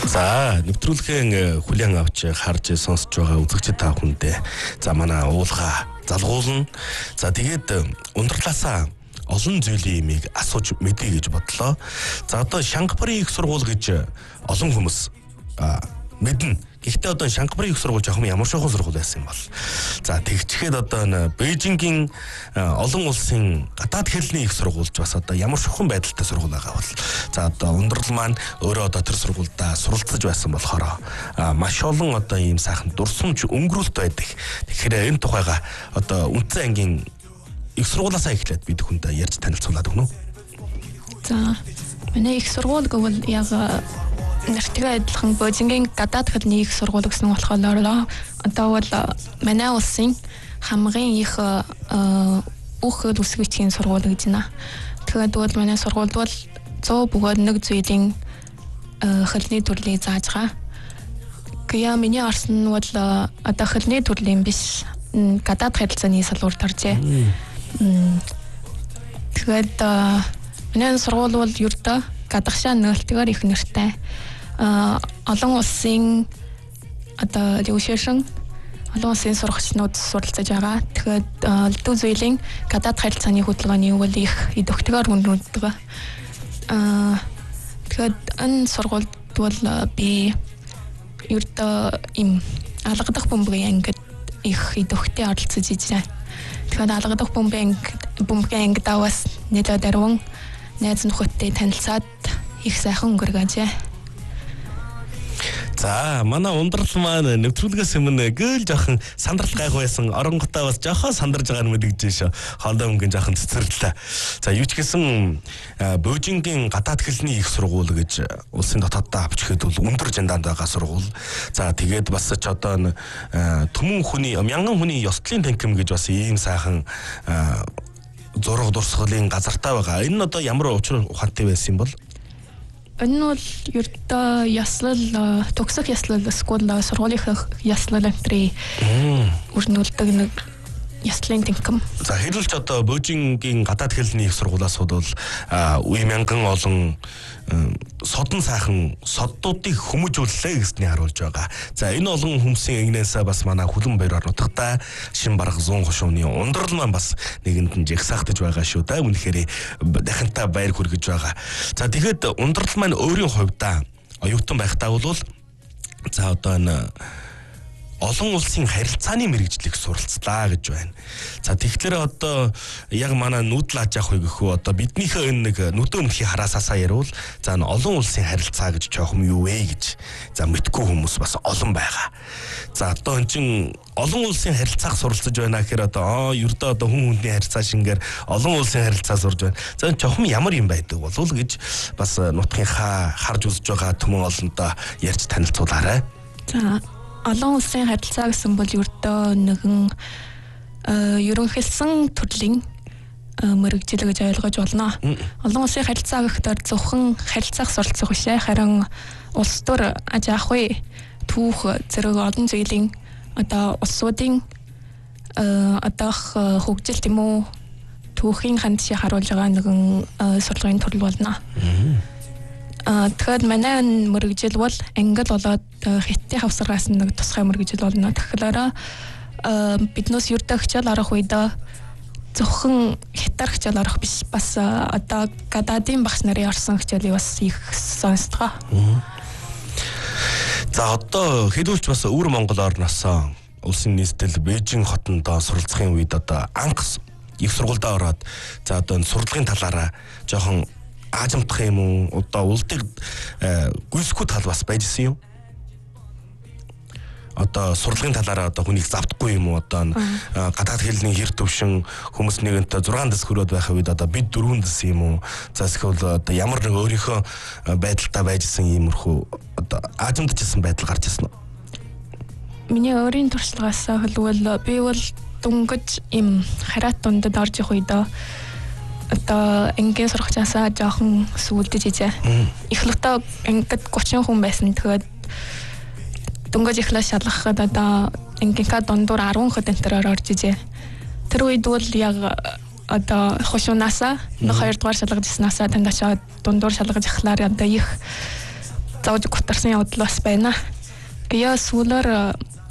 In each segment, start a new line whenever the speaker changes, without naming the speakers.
За нэвтрүүлгийн хүлээн авч харж сонсож байгаа үзэгчид та бүхэндээ за манай уулга залгуулна. За тэгээд ундралаасаа олон зүйлийн имийг асууж мэдье гэж бодлоо. За одоо Шангапарын их сургууль гэж олон хүмүүс мэднэ. Гэхдээ одоо Шангапарын их сургууль жоохон ямар шохон сургууль байсан юм бол. За тэгчгээд одоо Бээжингийн олон улсын гадаад хэлний их сургуульч бас одоо ямар шохон байдалтай сургууль байгаа бол. За одоо ундрал маань өөрөө одоо тэр сургуультай суралцж байсан болохоор маш олон одоо ийм сайхан дурсамж өнгөрүүлт байдаг. Тэгэхээр энэ тухайга одоо Үндэсний ангийн их сургуулиасаа эхлээд бид хүндээ ярьж танилцуулаад өгнө.
За манай их сургууль гэвэл яг нэртэйгээ адилхан Бээжингийн гадаад хэлний их сургууль гэсэн болохоор одоо бол манай улсын хамгийн их бүх үсгэгчийн сургууль гэж байна. Тэгээд бол манай сургуульд бол 100 бөгөөд нэг зүйлийн хэлний төрлийг зааж байгаа. Гэя миний орсон нь бол одоо хэлний төрлийн биш гадаад харилцааны салбарт оржээ. Тэгээд манай сургууль бол ердөө гадагшаа нөлтөөр их нэртэй. Олон улсын одоо дэвшэшин олон улсын сурагчнууд суралцж байгаа. Тэгэхээр дүү зүйлийн гадаад харилцааны хөтөлбөрийн үйл их идэвхтэйгээр хүндрүүлдэг. Тэгэхээр энэ сургуульд бол би ердөө им алгадах бөмбөгийн ангид их идэвхтэй оролцож ижээ. Тэгэхээр алгадах бөмбөгийн ангид аваас нэлээд даруун найз нөхөдтэй танилцаад их сайхан өнгөргөөжээ.
За манай ундрал маань нэвтрүүлгээс өмнө гэл жоохон сандрал гайх байсан. Оронготоо бас жоохон сандарж байгаа нь мэдэгдэж шүү. Хоолой мөнгөний жоохон цэцэрлээ. За юу ч гэсэн Бээжингийн гадаад хэлний их сургууль гэж улсын дотооддоо авч ихэд бол өндөр жандаанд байгаа сургууль. За тэгээд бас ч одоо түмэн хүний мянган хүний ёслолын танхим гэж бас ийм сайхан зураг дурсгалын газартай байгаа. Энэ нь одоо ямар учир ухаантай байсан юм бол?
Энэ бол ердөө яслал төгсөх яслал скул сургуулийн яслал энтри өрнүүлдэг нэг яслын тэнхим.
За хэлэлч одоо Бээжингийн гадаад хэлний их сургуулиас бол үе мянган олон содон сайхан соддуудыг хүмүүжүүллээ гэсний харуулж байгаа. За энэ олон хүмүүсийн эгнээсээ бас манай хүлэн баяр орнотогтай шин барах 100 хошууны ундрал маань бас нэгэнд нь жигсаахтаж байгаа шүү дээ. Үнэхээр дахинтай баяр хүргэж байгаа. За тэгэхэд ундрал маань өөрийн хувьдаа оюутан байхдаа бол за одоо энэ олон улсын харилцааны мэргэжлийг суралцлаа гэж байна. За тэгэхээр одоо яг манай нүүдлаач явах вэ гэхүү одоо биднийхээ энэ нэг нүдэн өмнөхий хараасаасаа ярил за олон улсын харилцаа гэж жоохом юу вэ гэж за мэдгүй хүмүүс бас олон байгаа. За одоо энэ чин олон улсын харилцааг суралцж байна гэхээр одоо ердөө одоо хүн хүнний харилцаа шингээр олон улсын харилцаа сурж байна. За энэ жоохом ямар юм байдаг болов уу гэж бас нутгийнхаа харж үзэж байгаа түмэн олонтоо ярьж танилцуулаарай.
За олон улсын харилцаа гэсэн бол ердөө нэгэн ерөнхийлсөн төрлийн мэргэжил гэж ойлгож болно. Олон улсын харилцаа гэхээр зөвхөн харилцаах суралцах биш ээ. Харин улс төр аж ахуй түүх зэрэг олон зүйлийн одоо улсуудын одоо хөгжил тийм үү түүхийн хандшийг харуулж байгаа нэгэн сурлагын төрөл болно. Тэгэхээр манай мэргэжил бол англи болоод хятадын хавсаргаас нэг тусгай мэргэжил болно. Тэгэхээр биднээс ердөө хичээл арах үед зөвхөн хятад хичээл арах биш бас одоо гадаадын багш нарын орсон хичээлийг бас их сонсдгоо.
За одоо хэдүүлч бас өвөр Монгол орноос улсын нийслэл Бээжин хотонд суралцахын үед одоо анх их сургуультай ороод за одоо сурлагын талаараа жоохон аажимдах юм уу одоо улдыг гүйсэхгүй тал бас байжсэн юм. Одоо сурлагын талаараа одоо хүнийг завдахгүй юм уу одоо гадаад хэлний хэр төвшин хүмүүс нэгэнтэй 6 дэс хөрөөд байх үед одоо бид 4 дэс юм уу за эсвэл одоо ямар нэг өөрийнхөө байдалтай байжсэн иймэрхүү одоо аажимдчихсан байдал гарч ирсэн үү?
Миний өөрийн туршлагаас хэлбэл би бол дөнгөж им хараат дундад орж явах үед одоо ангийн сурагчаасаа жоохон сүулдэж ижээ. Эхлэлтээ ангид 30 хүн байсан. Тэгээд дөнгөж эхлээ шалгахад одоо ангийнхаа дундуур 10 хүн энтерээр орж ижээ. Тэр үед бол яг одоо хошуунаасаа 2 дугаар шалгаж ирснаасаа танд очоод дундуур шалгаж эхлаар одоо их зааж гутарсан явдал бас байна. Яа сүүлэр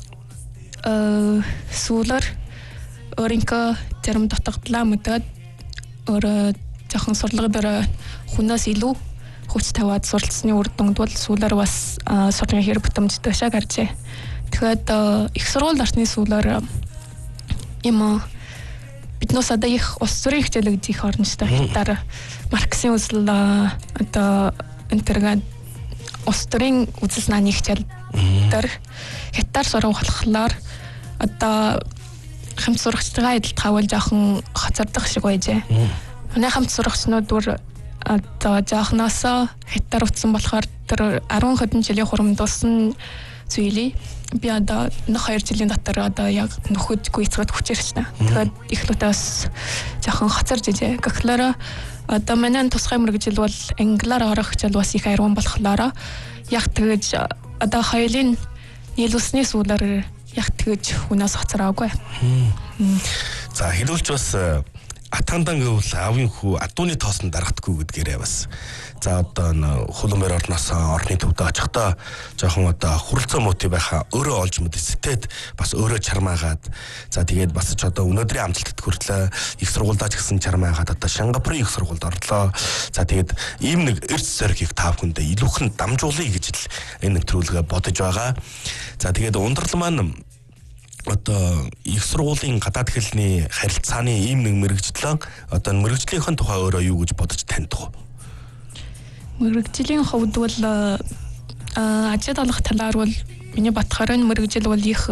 өөрийнхөө зарим дутагдлаа мэдээд өөр жоохон сурлага дээр хүнээс илүү хүч тавиад суралцсны үр дүнд бол сүүлээр бас сургалтын хэрэг бүтэмжтэй шаг гарчээ. Тэгэхээр их сургууль орсны сүүлээр юм биднээс одоо их ус зүрийн хичээл гэж их орно шүү дээ. Хятаар Марксийн үзэл одоо энтергээд ус зүрийн үзэл санааны хичээл дээр хятаар сурах болохоор одоо хамт сурагчдаа эдэлт хавал жоохон хоцордох шиг байжээ. Манай хамт сурагчнууд бүр одоо жоохноосоо хятаар утсан болохоор тэр 10 хэдэн жилийн хурамд болсон зүйлийг би одоо 2 жилийн дотор одоо яг нөхөд гүйцэд хүчээрч та. Тэгээд их лутаас жоохон хоцорж ижээ. Гэхлээр одоо манай тусгай мэргэжил бол англиар орох хичээл бас их ариун болохоор яг тэгэж одоо хоёулын нийлүүлсний сүүлээр яг тэгэж хүнээс хоцороогүй.
За хэлүүлж бас атандан гэвэл аавын хүү адууны тоосон дарагдаггүй гэдгээрээ бас за одоо хулмэр орноос орны төвд очихдоо жоохон одоо хүрэлцэн муутай байхаа өөрөө олж мэд сэтгэд бас өөрөө чармаагаад за тэгээд бас ч одоо өнөөдрийн амжилтад хүрлээ их сургуульдаа ч гэсэн чармаагаад одоо Сингапурын их сургуульд орлоо. За тэгээд ийм нэг эрс зоригийг та бүхэндээ илүүхэн дамжуулъя гэж л энэ нэвтрүүлгээ бодож байгаа. За тэгээд ундрал маань одоо их сургуулийн гадаад хэлний харилцааны ийм нэг мэрэгжлэн одоо мэрэгжлийнхэн тухай өөрөө юу гэж бодож таних вэ?
Мэрэгжлийн хувьд бол ажил олох талаар бол миний батхаар нь мэрэгжил бол их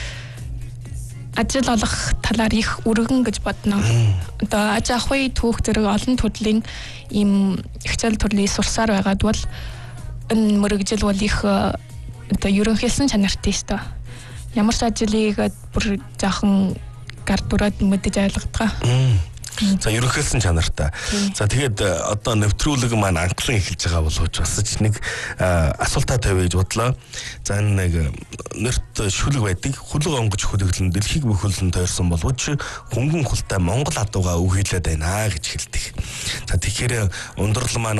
ажил олох талаар их өргөн гэж бодно. Одоо аж ахуй түүх зэрэг олон төрлийн ийм хичээл төрлийн сурсаар байгаад бол энэ мэрэгжил бол их одоо ерөнхийсэн чанартай шүү дээ. Ямар ч ажлыг бүр жоохон гардураад мэдэж ойлгодог. За ерөнхийдсөн чанартай. За тэгээд одоо нэвтрүүлэг маань анхлан эхэлж байгаа боловч бас ч нэг асуултаа тавьж бодлоо. За энэ нэг нэрт шүлэг байдаг. Хүлэг онгож хүлэглэн дэлхийг бүхэлдэн тойрсон боловч хөнгөн хултай Монгол адууга үхэлээд байна гэж хэлдэг. За тэгэхээр ундрал маань